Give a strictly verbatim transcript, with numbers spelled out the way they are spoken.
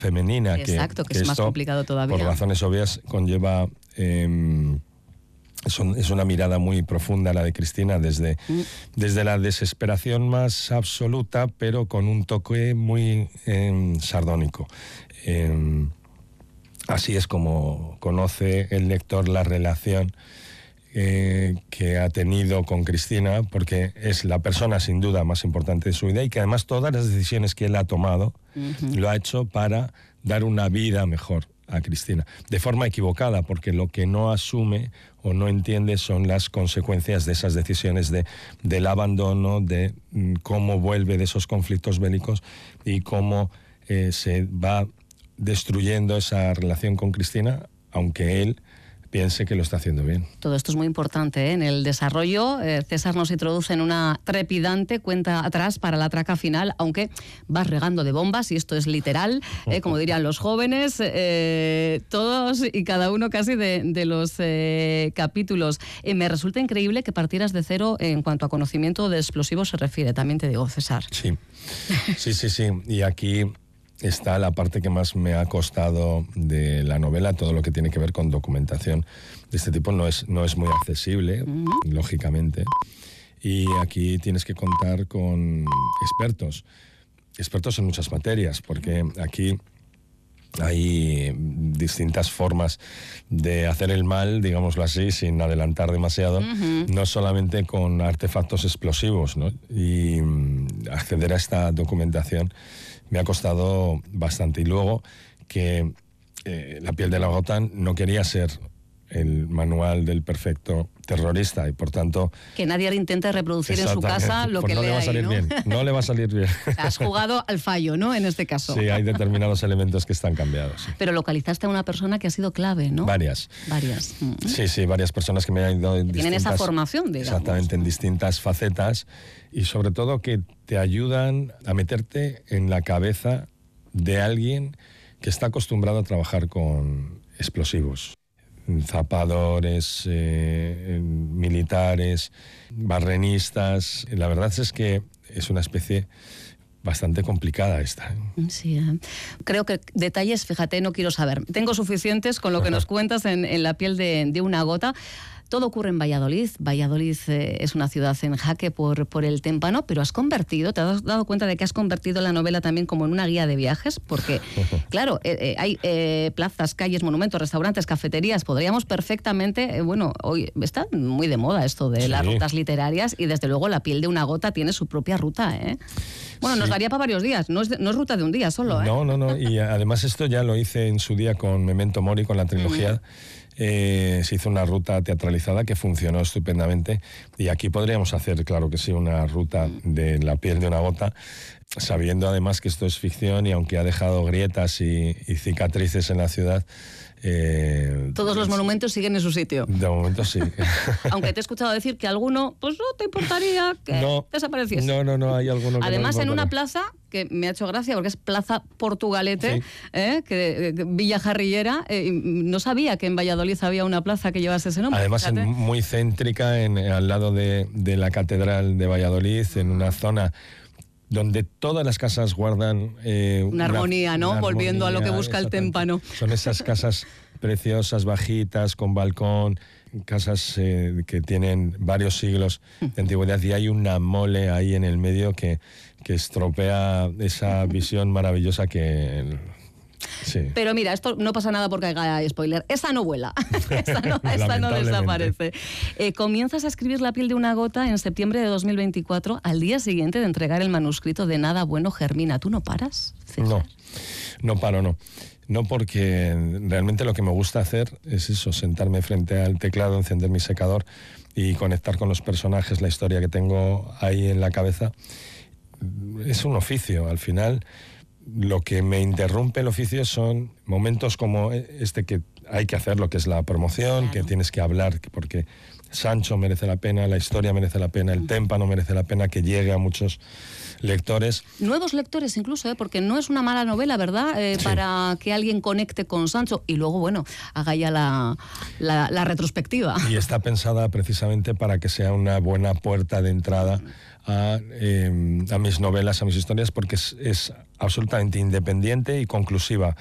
femenina. Exacto, que, que, que es que más complicado todavía. Por razones obvias conlleva... Eh, es, un, es una mirada muy profunda la de Cristina, desde, mm. desde la desesperación más absoluta, pero con un toque muy eh, sardónico. Eh, así es como conoce el lector la relación Eh, que ha tenido con Cristina, porque es la persona sin duda más importante de su vida y que además todas las decisiones que él ha tomado uh-huh. lo ha hecho para dar una vida mejor a Cristina, de forma equivocada, porque lo que no asume o no entiende son las consecuencias de esas decisiones, de, del abandono, de mm, cómo vuelve de esos conflictos bélicos y cómo eh, se va destruyendo esa relación con Cristina, aunque él piense que lo está haciendo bien. Todo esto es muy importante, ¿eh? En el desarrollo, eh, César nos introduce en una trepidante cuenta atrás para la traca final, aunque vas regando de bombas, y esto es literal, eh, como dirían los jóvenes, eh, todos y cada uno casi de, de los eh, capítulos. Eh, me resulta increíble que partieras de cero en cuanto a conocimiento de explosivos se refiere, también te digo, César. Sí, sí, sí, sí. Y aquí está la parte que más me ha costado de la novela, todo lo que tiene que ver con documentación de este tipo. No es, no es muy accesible, uh-huh. lógicamente, y aquí tienes que contar con expertos, expertos en muchas materias, porque aquí hay distintas formas de hacer el mal, digámoslo así, sin adelantar demasiado, uh-huh. no solamente con artefactos explosivos, ¿no? Y acceder a esta documentación me ha costado bastante. Y luego que eh, La piel de la gota no quería ser el manual del perfecto terrorista y por tanto... Que nadie le intente reproducir en su casa lo pues que no lee le va ahí, a salir ¿no? bien, no le va a salir bien. Has jugado al fallo, ¿no? En este caso. Sí, hay determinados elementos que están cambiados. Sí. Pero localizaste a una persona que ha sido clave, ¿no? Varias. Varias. Mm. Sí, sí, varias personas que me han ido en que tienen esa formación, digamos. Exactamente, en distintas facetas y sobre todo que te ayudan a meterte en la cabeza de alguien que está acostumbrado a trabajar con explosivos. Zapadores, eh, militares, barrenistas. La verdad es que es una especie bastante complicada esta. Sí, ¿eh? Creo que detalles, fíjate, no quiero saber. Tengo suficientes con lo que nos cuentas en, en La piel de, de una gota. Todo ocurre en Valladolid. Valladolid eh, es una ciudad en jaque por, por el témpano, pero has convertido, ¿te has dado cuenta de que has convertido la novela también como en una guía de viajes? Porque, claro, eh, eh, hay eh, plazas, calles, monumentos, restaurantes, cafeterías. Podríamos perfectamente, eh, bueno, hoy está muy de moda esto de sí. las rutas literarias y desde luego La piel de una gota tiene su propia ruta, ¿eh? Bueno, sí. nos daría para varios días, no es, de, no es ruta de un día solo, ¿eh? No, no, no, y además esto ya lo hice en su día con Memento Mori, con la trilogía. Mm. Eh, se hizo una ruta teatralizada que funcionó estupendamente y aquí podríamos hacer, claro que sí, una ruta de La piel de una gota, sabiendo además que esto es ficción y aunque ha dejado grietas y, y cicatrices en la ciudad, Eh, todos los monumentos siguen en su sitio. De momento sí. Aunque te he escuchado decir que alguno, pues no te importaría que no, desapareciese. No, no, no, hay alguno que Además, no en una plaza que me ha hecho gracia, porque es Plaza Portugalete, sí. ¿eh? que, que Villa Jarrillera, eh, no sabía que en Valladolid había una plaza que llevase ese nombre. Además, en, muy céntrica, en, al lado de, de la Catedral de Valladolid, en una zona donde todas las casas guardan... Eh, una armonía, una, ¿no? Una Volviendo armonía, a lo que busca el témpano. Son esas casas preciosas, bajitas, con balcón, casas eh, que tienen varios siglos de antigüedad y hay una mole ahí en el medio que, que estropea esa visión maravillosa que... Sí. Pero mira, esto no pasa nada porque haya spoiler. Esa no vuela, esa no, esa no desaparece. Eh, comienzas a escribir La piel de una gota en septiembre de dos mil veinticuatro, al día siguiente de entregar el manuscrito de Nada bueno germina. ¿Tú no paras, César? No, no paro, no. No, porque realmente lo que me gusta hacer es eso, sentarme frente al teclado, encender mi secador y conectar con los personajes, la historia que tengo ahí en la cabeza. Es un oficio, al final... Lo que me interrumpe el oficio son momentos como este que hay que hacer, lo que es la promoción, claro. que tienes que hablar, porque Sancho merece la pena, la historia merece la pena, el témpano merece la pena que llegue a muchos lectores. Nuevos lectores incluso, ¿eh? Porque no es una mala novela, ¿verdad? Eh, sí. Para que alguien conecte con Sancho y luego, bueno, haga ya la, la, la retrospectiva. Y está pensada precisamente para que sea una buena puerta de entrada a, eh, a mis novelas, a mis historias, porque es, es absolutamente independiente y conclusiva.